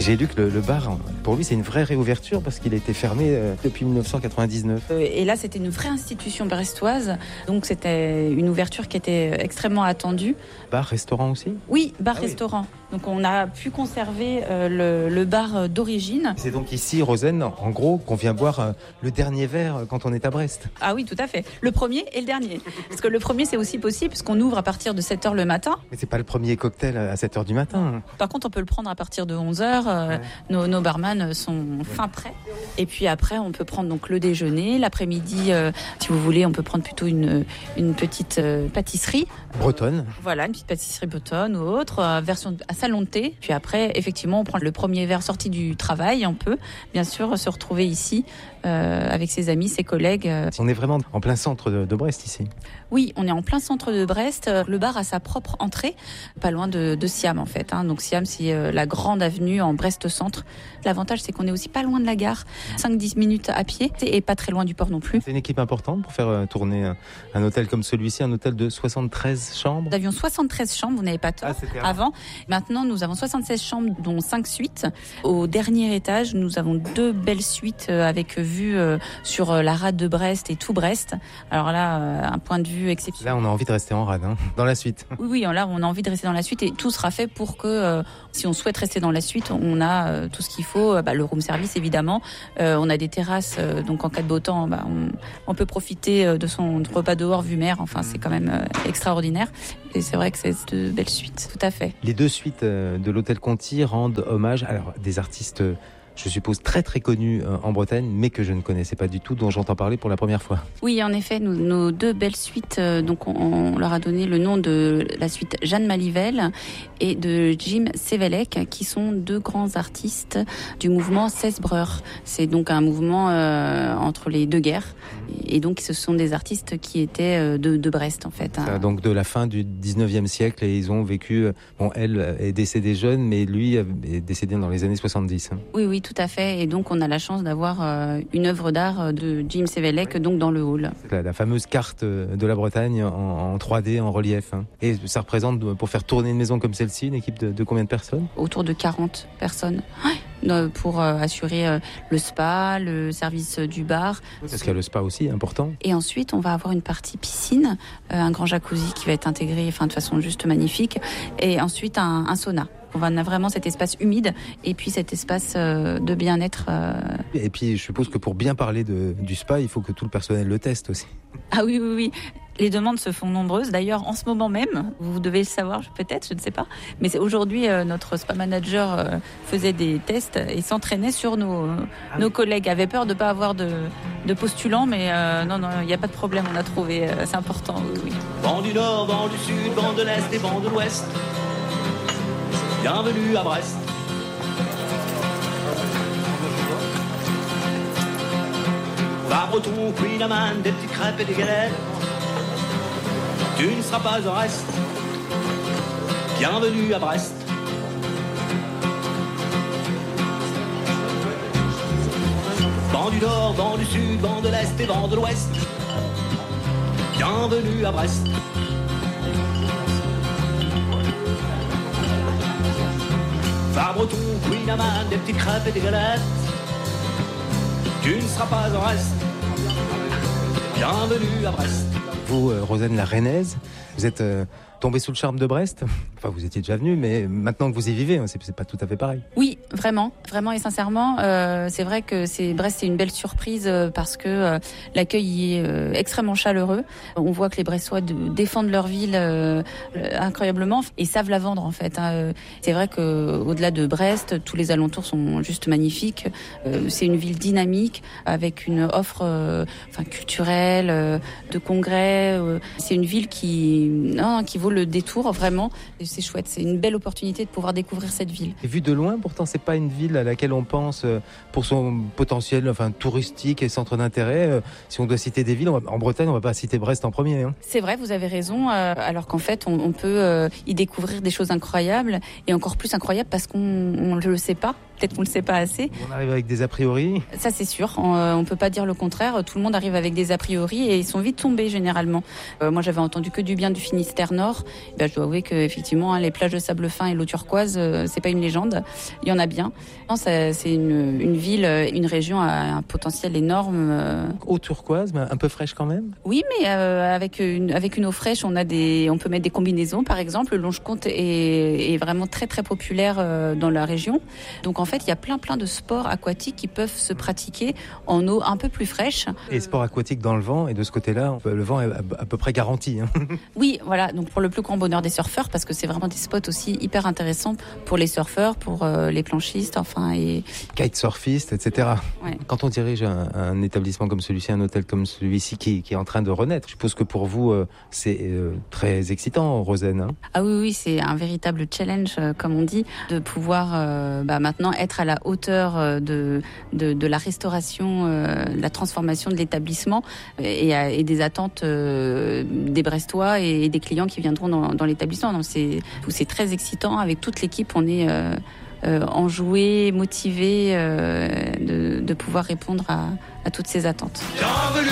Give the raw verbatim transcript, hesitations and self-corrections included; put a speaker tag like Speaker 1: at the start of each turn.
Speaker 1: j'ai lu que le, le bar, pour lui, c'est une vraie réouverture parce qu'il a été fermé euh, depuis dix-neuf cent quatre-vingt-dix-neuf.
Speaker 2: Euh, et là, c'était une vraie institution brestoise. Donc, c'était une ouverture qui était extrêmement attendue.
Speaker 1: Bar, restaurant aussi ?
Speaker 2: Oui, bar-restaurant. Ah oui. Donc, on a pu conserver euh, le, le bar d'origine.
Speaker 1: C'est donc ici, Rosen, en gros, qu'on vient boire euh, le dernier verre quand on est à Brest.
Speaker 2: Ah oui, tout à fait. Le premier et le dernier. Parce que le premier, c'est aussi possible, parce qu'on ouvre à partir de sept heures le matin.
Speaker 1: Mais c'est pas le premier cocktail à sept heures du matin.
Speaker 2: Par contre, on peut le prendre à partir de onze heures. Euh, ouais. nos, nos barman sont fin prêts. Et puis après, on peut prendre donc le déjeuner. L'après-midi, euh, si vous voulez, on peut prendre plutôt une, une petite euh, pâtisserie.
Speaker 1: Bretonne.
Speaker 2: Voilà, une petite pâtisserie bretonne ou autre, euh, version à salon de thé. Puis après, effectivement, on prend le premier verre sorti du travail. On peut, bien sûr, se retrouver ici euh, avec ses amis, ses collègues.
Speaker 1: On est vraiment en plein centre de, de Brest ici.
Speaker 2: Oui, on est en plein centre de Brest. Le bar a sa propre entrée, pas loin de, de Siam en fait. Hein. Donc Siam, c'est euh, la grande avenue en Brest-Centre. L'avantage, c'est qu'on est aussi pas loin de la gare, cinq à dix minutes à pied et pas très loin du port non plus.
Speaker 1: C'est une équipe importante pour faire euh, tourner un, un hôtel comme celui-ci, un hôtel de soixante-treize chambres.
Speaker 2: Nous avions soixante-treize chambres, vous n'avez pas tort,
Speaker 1: ah,
Speaker 2: avant. Maintenant, nous avons soixante-seize chambres, dont cinq suites. Au dernier étage, nous avons deux belles suites euh, avec vue euh, sur euh, la rade de Brest et tout Brest. Alors là, euh, un point de vue exceptionnel.
Speaker 1: Là, on a envie de rester en rade, hein, dans la suite.
Speaker 2: Oui, oui, là, on a envie de rester dans la suite et tout sera fait pour que, euh, si on souhaite rester dans la suite, on a euh, tout ce qu'il faut. Bah, le room service, évidemment. Euh, on a des terrasses, euh, donc en cas de beau temps, bah, on, on peut profiter de son repas dehors vue mer. Enfin, c'est quand même euh, extraordinaire. Et c'est vrai que c'est de belles suites, tout à fait.
Speaker 1: Les deux suites euh, de l'hôtel Conti rendent hommage à alors, des artistes... Euh, je suppose très très connus en Bretagne, mais que je ne connaissais pas du tout, dont j'entends parler pour la première fois.
Speaker 2: Oui, en effet, nous, nos deux belles suites, euh, donc on, on leur a donné le nom de la suite Jeanne Malivelle et de Jim Sevelek, qui sont deux grands artistes du mouvement Sesbreur. C'est donc un mouvement euh, entre les deux guerres, et donc ce sont des artistes qui étaient de, de Brest en fait.
Speaker 1: Ça, donc de la fin du dix-neuvième siècle, et ils ont vécu. Bon, elle est décédée jeune, mais lui est décédé dans les années soixante-dix.
Speaker 2: Oui, oui. Tout à fait, et donc on a la chance d'avoir euh, une œuvre d'art de Jim Sevelek donc dans le hall.
Speaker 1: La, la fameuse carte de la Bretagne en, en trois D, en relief. Hein. Et ça représente, pour faire tourner une maison comme celle-ci, une équipe de, de combien de personnes ?
Speaker 2: Autour de quarante personnes. Ouais. Pour euh, assurer euh, le spa, le service du bar.
Speaker 1: Parce qu'il y a le spa aussi, important.
Speaker 2: Et ensuite, on va avoir une partie piscine, euh, un grand jacuzzi qui va être intégré enfin, de façon juste magnifique, et ensuite un, un sauna. On a vraiment cet espace humide et puis cet espace euh, de bien-être. Euh...
Speaker 1: Et puis, je suppose que pour bien parler de, du spa, il faut que tout le personnel le teste aussi.
Speaker 2: Ah oui, oui, oui. Les demandes se font nombreuses. D'ailleurs, en ce moment même, vous devez le savoir peut-être, je ne sais pas. Mais c'est aujourd'hui, euh, notre spa manager euh, faisait des tests et s'entraînait sur nos, euh, ah nos oui. collègues. Avait peur de ne pas avoir de, de postulants, mais euh, non, non, il n'y a pas de problème, on a trouvé. Euh, c'est important, oui, oui.
Speaker 3: Vent du Nord, vent du Sud, vent de l'Est et vent de l'Ouest. Bienvenue à Brest. Va breton, Queen Amman, des petites crêpes et des galettes. Tu ne seras pas en reste. Bienvenue à Brest. Vent du Nord, vent du Sud, vent de l'Est et vent de l'Ouest. Bienvenue à Brest. Va breton, Queen Amman, des petites crêpes et des galettes. Tu ne seras pas en reste. Bienvenue à Brest.
Speaker 1: Vous, euh, Rosen la Rennaise, vous êtes euh, tombée sous le charme de Brest. Enfin, vous étiez déjà venue, mais maintenant que vous y vivez, c'est, c'est pas tout à fait pareil.
Speaker 2: Oui, vraiment, vraiment et sincèrement, euh, c'est vrai que c'est Brest, c'est une belle surprise euh, parce que euh, l'accueil y est euh, extrêmement chaleureux. On voit que les Brestois de, défendent leur ville euh, incroyablement et savent la vendre en fait. Hein. C'est vrai que au-delà de Brest, tous les alentours sont juste magnifiques. Euh, c'est une ville dynamique avec une offre, euh, enfin culturelle, euh, de congrès. Euh, c'est une ville qui, non, qui vaut le détour vraiment. Et c'est chouette, c'est une belle opportunité de pouvoir découvrir cette ville.
Speaker 1: Et vu de loin, pourtant, c'est pas une ville à laquelle on pense pour son potentiel, enfin touristique et centre d'intérêt. Si on doit citer des villes, on va, en Bretagne, on va pas citer Brest en premier. Hein.
Speaker 2: C'est vrai, vous avez raison. Euh, alors qu'en fait, on, on peut euh, y découvrir des choses incroyables et encore plus incroyables parce qu'on ne le sait pas. peut-être qu'on le sait pas assez.
Speaker 1: On arrive avec des a priori.
Speaker 2: Ça c'est sûr, on, on peut pas dire le contraire. Tout le monde arrive avec des a priori et ils sont vite tombés généralement. Euh, moi j'avais entendu que du bien du Finistère Nord. Ben, je dois avouer que effectivement hein, les plages de sable fin et l'eau turquoise, euh, c'est pas une légende. Il y en a bien. Non, ça, c'est une, une ville, une région à un potentiel énorme. Euh...
Speaker 1: Eau turquoise, mais un peu fraîche quand même.
Speaker 2: Oui, mais euh, avec une avec une eau fraîche, on a des, on peut mettre des combinaisons par exemple. Le Longe-Comte est, est vraiment très très populaire euh, dans la région. Donc en fait, il y a plein plein de sports aquatiques qui peuvent se pratiquer en eau un peu plus fraîche.
Speaker 1: Et sports aquatiques dans le vent, et de ce côté-là, le vent est à peu près garanti. Hein.
Speaker 2: Oui, voilà, donc pour le plus grand bonheur des surfeurs, parce que c'est vraiment des spots aussi hyper intéressants pour les surfeurs, pour euh, les planchistes, enfin et...
Speaker 1: kitesurfistes, et cetera.
Speaker 2: Ouais.
Speaker 1: Quand on dirige un, un établissement comme celui-ci, un hôtel comme celui-ci qui, qui est en train de renaître, je suppose que pour vous, euh, c'est euh, très excitant, Rosen. Hein.
Speaker 2: Ah oui, oui, c'est un véritable challenge, euh, comme on dit, de pouvoir euh, bah, maintenant être à la hauteur euh, de, de, de la restauration, euh, de la transformation de l'établissement et, et des attentes euh, des Brestois et des clients qui viendront dans, dans l'établissement. Donc c'est, c'est très excitant. Avec toute l'équipe, on est euh, euh, enjoué, motivé euh, de, de pouvoir répondre à, à toutes ces attentes.